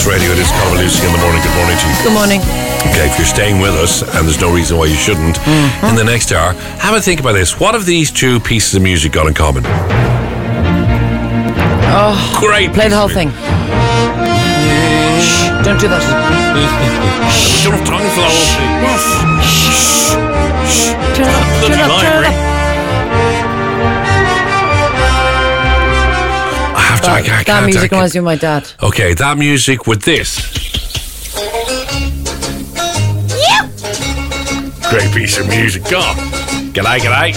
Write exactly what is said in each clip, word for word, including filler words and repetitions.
Classics Radio. It is Colin Lucy in the morning. Good morning to you. Good morning. Okay, if you're staying with us, and there's no reason why you shouldn't, mm-hmm. in the next hour, have a think about this. What have these two pieces of music got in common? Oh, great! Play the whole thing. Shh! Don't do that. Shh! Don't have tongue flow. Yes. Shh! Shh! Turn up. Turn up. Turn up. I have to. That, I can't. that can't, music I can't. reminds me of my dad. Okay, that music with this. Great piece of music. Go on. G'day, g'day.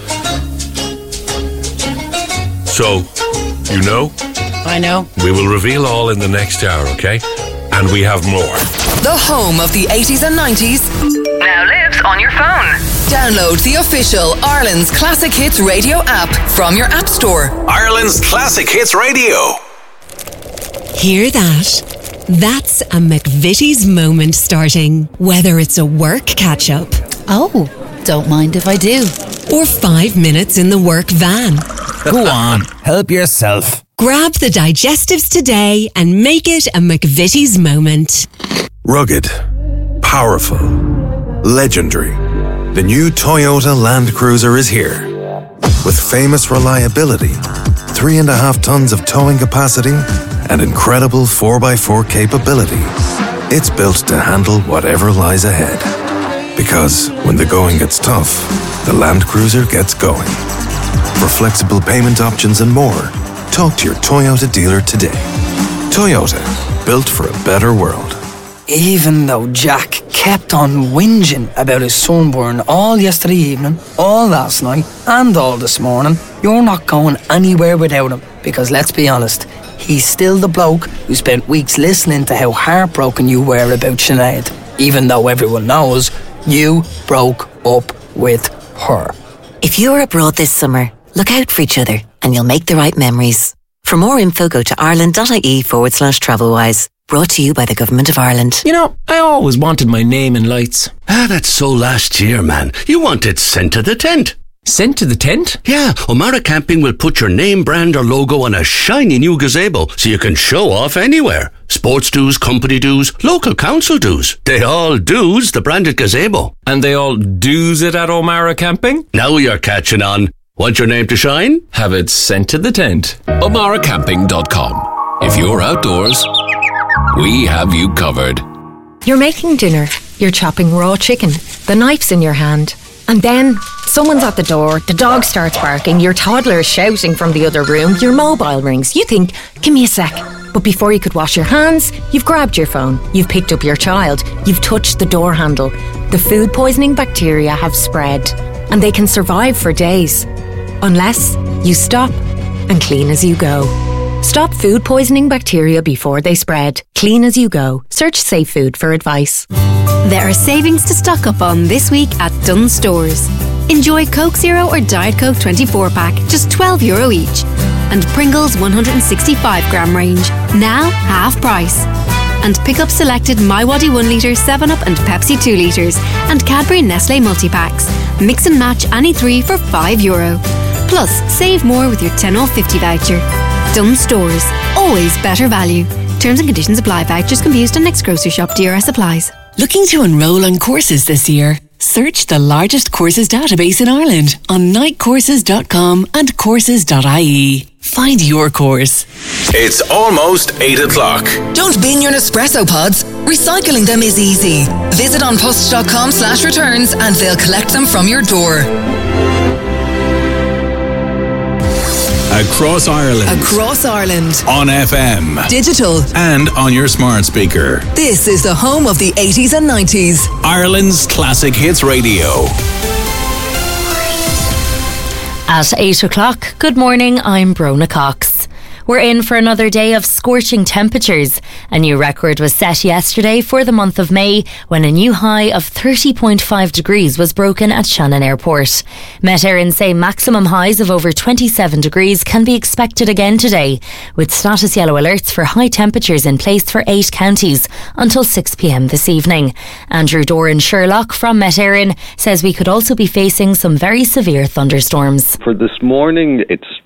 So, you know? I know. We will reveal all in the next hour, okay? And we have more. The home of the eighties and nineties now lives on your phone. Download the official Ireland's Classic Hits Radio app from your app store. Ireland's Classic Hits Radio. Hear that? That's a McVitie's moment starting. Whether it's a work catch-up. Oh, don't mind if I do. Or five minutes in the work van. Go on, help yourself. Grab the digestives today and make it a McVitie's moment. Rugged, powerful, legendary. The new Toyota Land Cruiser is here. With famous reliability, three and a half tons of towing capacity, and incredible four by four capability. It's built to handle whatever lies ahead. Because when the going gets tough, the Land Cruiser gets going. For flexible payment options and more, talk to your Toyota dealer today. Toyota, built for a better world. Even though Jack kept on whinging about his sunburn all yesterday evening, all last night, and all this morning, you're not going anywhere without him. Because let's be honest, he's still the bloke who spent weeks listening to how heartbroken you were about Sinead, even though everyone knows you broke up with her. If you're abroad this summer, look out for each other and you'll make the right memories. For more info, go to ireland.ie forward slash travelwise. Brought to you by the Government of Ireland. You know, I always wanted my name in lights. Ah, that's so last year, man. You wanted sent to the tent. Sent to the tent? Yeah, O'Mara Camping will put your name, brand or logo on a shiny new gazebo so you can show off anywhere. Sports dues, company dues, local council dues. They all dues the branded gazebo. And they all dues it at O'Mara Camping? Now you're catching on. Want your name to shine? Have it sent to the tent. O'Mara Camping dot com. If you're outdoors, we have you covered. You're making dinner. You're chopping raw chicken. The knife's in your hand. And then someone's at the door, the dog starts barking, your toddler is shouting from the other room, your mobile rings. You think, give me a sec. But before you could wash your hands, you've grabbed your phone, you've picked up your child, you've touched the door handle. The food poisoning bacteria have spread, and they can survive for days. Unless you stop and clean as you go. Stop food poisoning bacteria before they spread. Clean as you go. Search Safe Food for advice. There are savings to stock up on this week at Dunnes Stores. Enjoy Coke Zero or Diet Coke twenty-four pack, just twelve euro each. And Pringles one hundred sixty-five gram range, now half price. And pick up selected My Waddy one litre, seven up and Pepsi two litres. And Cadbury Nestle multi-packs. Mix and match any three for five euro. Plus, save more with your ten off fifty voucher. Dunnes Stores, always better value. Terms and conditions apply. Vouchers can be used on next grocery shop. D R S applies. Looking to enrol on courses this year? Search the largest courses database in Ireland on night courses dot com and courses dot I E. Find your course. It's almost eight o'clock. Don't bin your Nespresso pods. Recycling them is easy. Visit onpost.com slash returns and they'll collect them from your door. Across Ireland. Across Ireland. On F M. Digital. And on your smart speaker. This is the home of the eighties and nineties. Ireland's Classic Hits Radio. At eight o'clock, good morning, I'm Brona Cox. We're in for another day of scorching temperatures. A new record was set yesterday for the month of May when a new high of thirty point five degrees was broken at Shannon Airport. Met Éireann say maximum highs of over twenty-seven degrees can be expected again today, with status yellow alerts for high temperatures in place for eight counties until six p.m. this evening. Andrew Doran Sherlock from Met Éireann says we could also be facing some very severe thunderstorms. For this morning, it's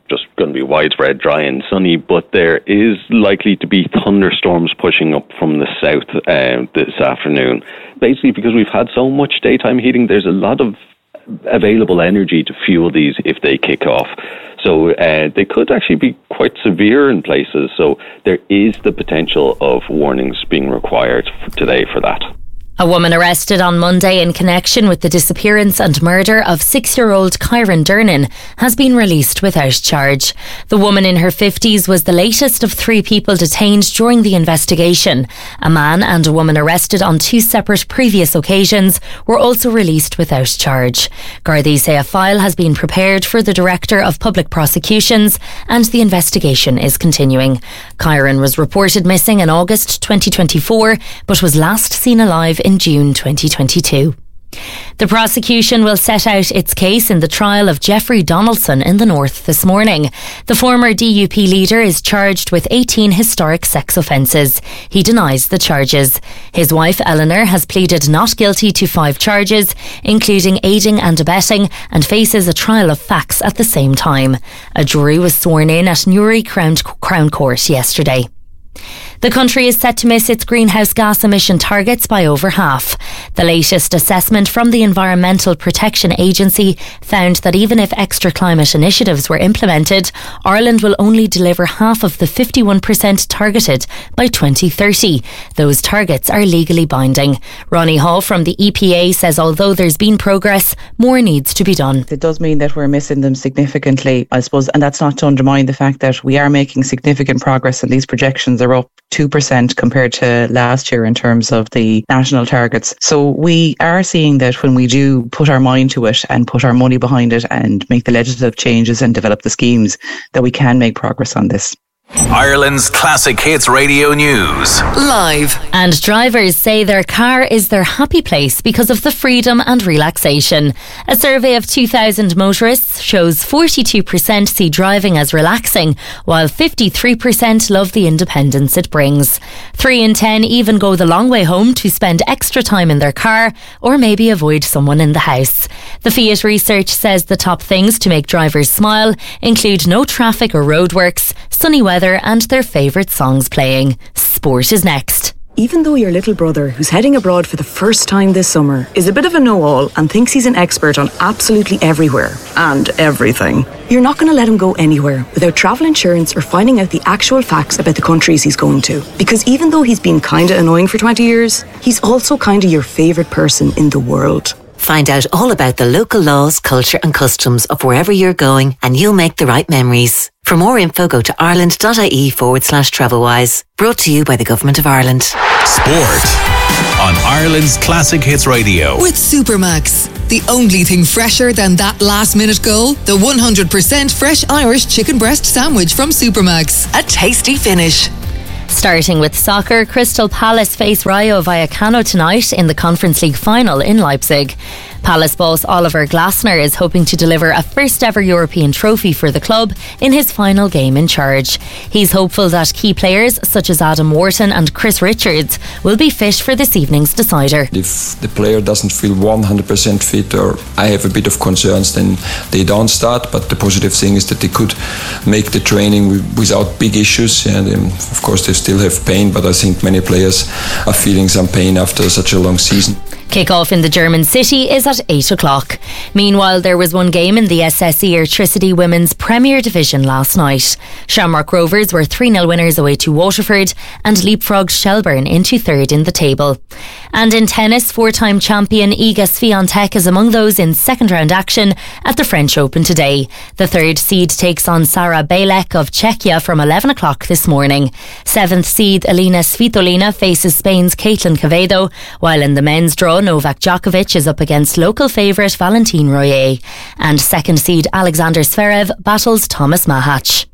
just going to be widespread, dry and sunny, but there is likely to be thunderstorms pushing up from the south uh, this afternoon. Basically, because we've had so much daytime heating, there's a lot of available energy to fuel these if they kick off. So uh, they could actually be quite severe in places. So there is the potential of warnings being required for today for that. A woman arrested on Monday in connection with the disappearance and murder of six-year-old Kyron Dernan has been released without charge. The woman in her fifties was the latest of three people detained during the investigation. A man and a woman arrested on two separate previous occasions were also released without charge. Gardaí say a file has been prepared for the Director of Public Prosecutions and the investigation is continuing. Kyron was reported missing in August twenty twenty-four but was last seen alive in June twenty twenty-two. The prosecution will set out its case in the trial of Jeffrey Donaldson in the North this morning. The former D U P leader is charged with eighteen historic sex offences. He denies the charges. His wife Eleanor has pleaded not guilty to five charges, including aiding and abetting, and faces a trial of facts at the same time. A jury was sworn in at Newry Crown, Crown Court yesterday. The country is set to miss its greenhouse gas emission targets by over half. The latest assessment from the Environmental Protection Agency found that even if extra climate initiatives were implemented, Ireland will only deliver half of the fifty-one percent targeted by twenty thirty. Those targets are legally binding. Ronnie Hall from the E P A says although there's been progress, more needs to be done. It does mean that we're missing them significantly, I suppose, and that's not to undermine the fact that we are making significant progress and these projections are up two percent compared to last year in terms of the national targets. So we are seeing that when we do put our mind to it and put our money behind it and make the legislative changes and develop the schemes, that we can make progress on this. Ireland's Classic Hits Radio News. Live. And drivers say their car is their happy place because of the freedom and relaxation. A survey of two thousand motorists shows forty-two percent see driving as relaxing, while fifty-three percent love the independence it brings. Three in ten even go the long way home to spend extra time in their car or maybe avoid someone in the house. The Fiat research says the top things to make drivers smile include no traffic or roadworks, sunny weather and their favourite songs playing. Sport is next. Even though your little brother, who's heading abroad for the first time this summer, is a bit of a know-all and thinks he's an expert on absolutely everywhere and everything, you're not going to let him go anywhere without travel insurance or finding out the actual facts about the countries he's going to. Because even though he's been kinda annoying for twenty years, he's also kinda your favourite person in the world. Find out all about the local laws, culture and customs of wherever you're going and you'll make the right memories. For more info, go to ireland.ie forward slash travelwise. Brought to you by the Government of Ireland. Sport on Ireland's Classic Hits Radio. With Supermax. The only thing fresher than that last minute goal, the one hundred percent fresh Irish chicken breast sandwich from Supermax. A tasty finish. Starting with soccer, Crystal Palace face Rayo Vallecano tonight in the Conference League final in Leipzig. Palace boss Oliver Glasner is hoping to deliver a first ever European trophy for the club in his final game in charge. He's hopeful that key players such as Adam Wharton and Chris Richards will be fit for this evening's decider. If the player doesn't feel one hundred percent fit, or I have a bit of concerns, then they don't start. But the positive thing is that they could make the training without big issues. And um, of course they still have pain, but I think many players are feeling some pain after such a long season. Kick-off in the German city is at eight o'clock. Meanwhile, there was one game in the S S E Airtricity Women's Premier Division last night. Shamrock Rovers were three nil winners away to Waterford and leapfrogged Shelburne into third in the table. And in tennis, four-time champion Iga Swiatek is among those in second-round action at the French Open today. The third seed takes on Sara Bejlek of Czechia from eleven o'clock this morning. Seventh seed Elina Svitolina faces Spain's Caitlin Quevedo, while in the men's draw Novak Djokovic is up against local favourite Valentin Royer, and second seed Alexander Zverev battles Thomas Mahach.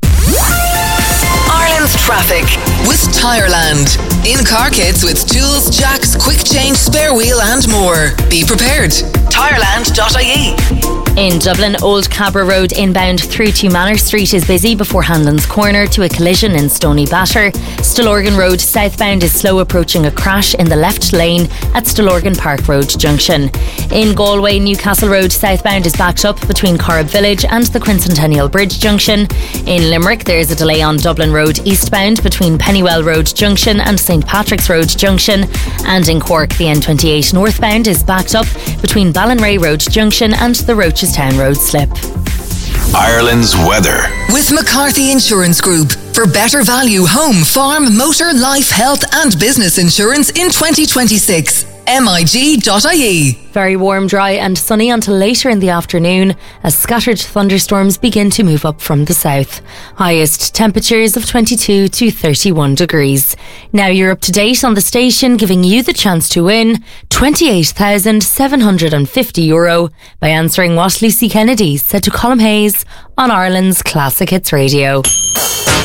Ireland's traffic with Tireland. In-car kits with tools, jacks, quick change, spare wheel and more. Be prepared. Tireland dot I E In Dublin, Old Cabra Road inbound through to Manor Street is busy before Hanlon's Corner to a collision in Stony Batter. Stillorgan Road southbound is slow approaching a crash in the left lane at Stillorgan Park Road junction. In Galway, Newcastle Road southbound is backed up between Corrib Village and the Quincentennial Bridge junction. In Limerick, there is a delay on Dublin Road eastbound between Pennywell Road junction and St Patrick's Road junction. And in Cork, the N twenty-eight northbound is backed up between Ballinray Road junction and the Rochestown Road slip. Ireland's weather. With McCarthy Insurance Group. For better value home, farm, motor, life, health and business insurance in twenty twenty-six. M I G dot I E. Very warm, dry and sunny until later in the afternoon as scattered thunderstorms begin to move up from the south. Highest temperatures of twenty-two to thirty-one degrees. Now you're up to date on the station, giving you the chance to win twenty-eight thousand seven hundred fifty euro by answering what Lucy Kennedy said to Colm Hayes on Ireland's Classic Hits Radio.